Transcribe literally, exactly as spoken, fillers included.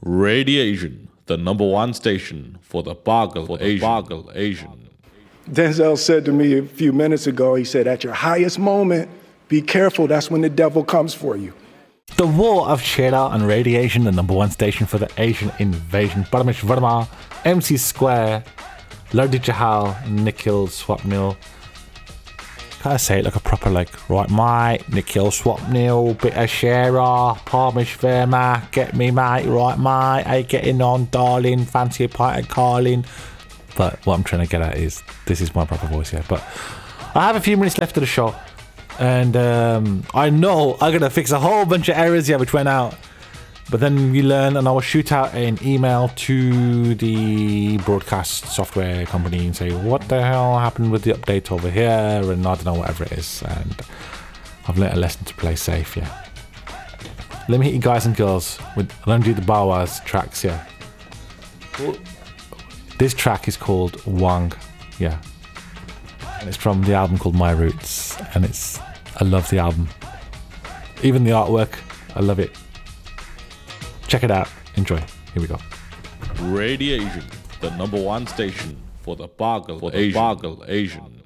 Radiation, the number one station for the Boggle for the Asian. Boggle Asian. Denzel said to me a few minutes ago, he said, at your highest moment, be careful, that's when the devil comes for you. The War of Cheddar and Radiation, the number one station for the Asian invasion. Paramish Verma, M C Square, Lodi Jahal, Nikhil Swapnil. Gotta say it like a proper, like, right, mate, Nikhil Swapnil, bit of Shera, Parmish Verma, get me, mate, right, mate, hey, getting on, darling, fancy a pint of Carlin. But what I'm trying to get at is, this is my proper voice here. But I have a few minutes left of the show, and um, I know I'm gonna fix a whole bunch of errors here which went out. But then you learn, and I will shoot out an email to the broadcast software company and say, what the hell happened with the update over here? And I don't know, whatever it is. And I've learned a lesson to play safe, yeah. Let me hit you guys and girls with, I don't do the Bawas tracks, yeah. This track is called Wang, yeah. And it's from the album called My Roots. And it's, I love the album. Even the artwork, I love it. Check it out. Enjoy. Here we go. Radiation, the number one station for the Boggle for the Asian. Boggle Asian.